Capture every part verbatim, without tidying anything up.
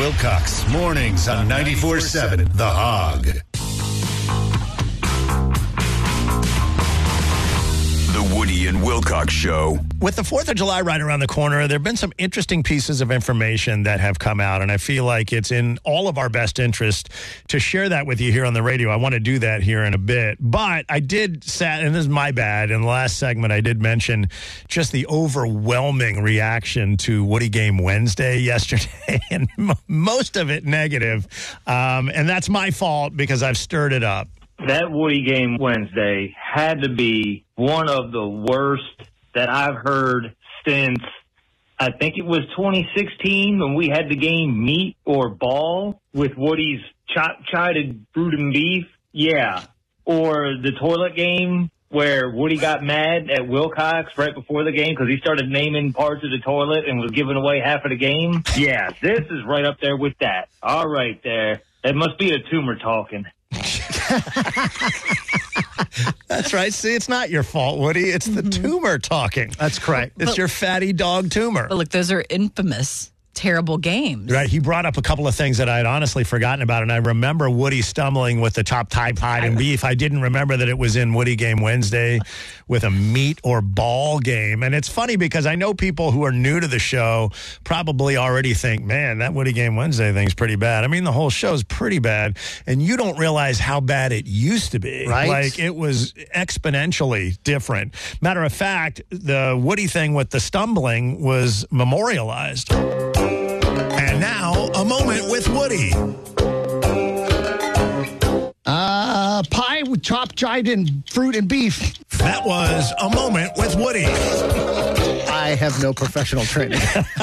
Wilcox, mornings on ninety-four seven The Hog. The Woody and Wilcox Show. With the fourth of July right around the corner, there have been some interesting pieces of information that have come out, and I feel like it's in all of our best interest to share that with you here on the radio. I want to do that here in a bit. But I did, sat, and this is my bad, in the last segment I did mention just the overwhelming reaction to Woody Game Wednesday yesterday, and m- most of it negative. Um, and that's my fault because I've stirred it up. That Woody Game Wednesday had to be one of the worst that I've heard since, I think it was twenty sixteen when we had the game Meat or Ball with Woody's chop chided fruit and beef. Yeah. Or the toilet game where Woody got mad at Wilcox right before the game because he started naming parts of the toilet and was giving away half of the game. Yeah, this is right up there with that. All right there. It must be a tumor talking. That's right. See, it's not your fault, Woody. It's the mm-hmm. tumor talking. That's correct. It's but, your fatty dog tumor. But look, those are infamous, terrible games. Right. He brought up a couple of things that I had honestly forgotten about, and I remember Woody stumbling with the top tie pie and beef. I didn't remember that it was in Woody Game Wednesday with a meat or ball game. And it's funny because I know people who are new to the show probably already think, man, that Woody Game Wednesday thing's pretty bad. I mean, the whole show's pretty bad, and you don't realize how bad it used to be. Right. Like, it was exponentially different. Matter of fact, the Woody thing with the stumbling was memorialized. And now, a moment with Woody. Uh, pie with chopped chided fruit and beef. That was a moment with Woody. I have no professional training.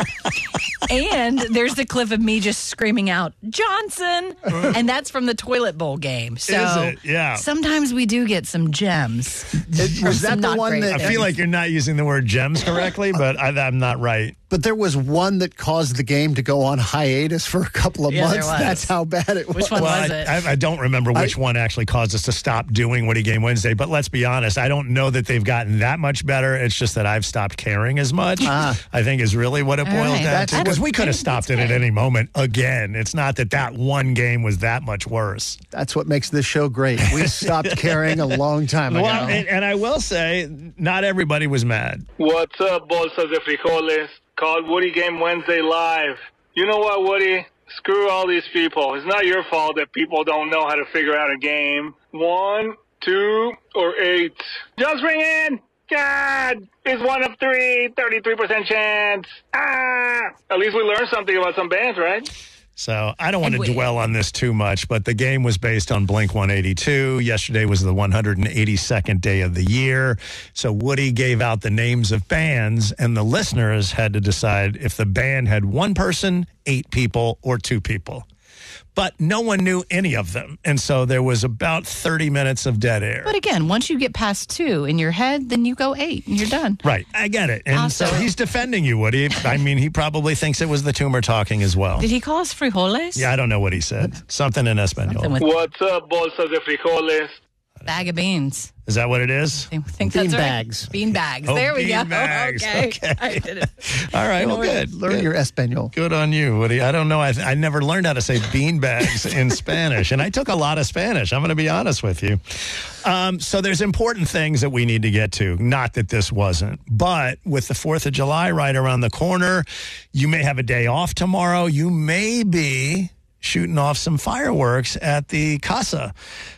And there's the clip of me just screaming out, Johnson! And that's from the toilet bowl game. So Is it? Yeah. Sometimes we do get some gems. It, was that the one that... I feel like you're not using the word gems correctly, but I, I'm not right. But there was one that caused the game to go on hiatus for a couple of Yeah, there months. was. That's how bad it was. Which one Well, was I, it? I, I don't remember which I- one actually caused us to stop doing Woody Game Wednesday, but let's be honest, I don't know that they've gotten that much better. It's just that I've stopped caring as much, Ah. I think is really what it All boils right. down That's to. Because what- we could have stopped it at any moment again. It's not that that one game was that much worse. That's what makes this show great. We stopped caring a long time ago. Well, and, and I will say, not everybody was mad. What's up, bolsas de frijoles? Called Woody Game Wednesday live. You know what, Woody? Screw all these people. It's not your fault that people don't know how to figure out a game. One, two, or eight. Just ring in. God, it's one of three, thirty-three percent chance. Ah! At least we learned something about some bands, right? So I don't want And to we- dwell on this too much, but the game was based on Blink one eighty-two. Yesterday was the one hundred eighty-second day of the year. So Woody gave out the names of bands, and the listeners had to decide if the band had one person, eight people, or two people. But no one knew any of them. And so there was about thirty minutes of dead air. But again, once you get past two in your head, then you go eight and you're done. Right. I get it. And Also- so he's defending you, Woody. I mean, he probably thinks it was the tumor talking as well. Did he call us frijoles? Yeah, I don't know what he said. Something in Espanol. Something with What's up, bolsas de frijoles? bag of beans. Is that what it is? I think Bean that's right. bags. Bean bags. Oh, there we bean go. bags. Okay. Okay. I did it. All right. Well, Learn- good. Learn good. your Espanol. Good on you, Woody. I don't know. I, I never learned how to say bean bags in Spanish, and I took a lot of Spanish. I'm going to be honest with you. Um, so there's important things that we need to get to. Not that this wasn't, but with the fourth of July right around the corner, you may have a day off tomorrow. You may be shooting off some fireworks at the Casa.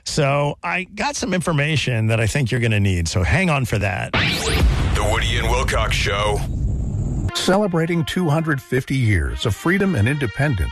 So I got some information that I think you're going to need. So hang on for that. The Woody and Wilcox Show. Celebrating two hundred fifty years of freedom and independence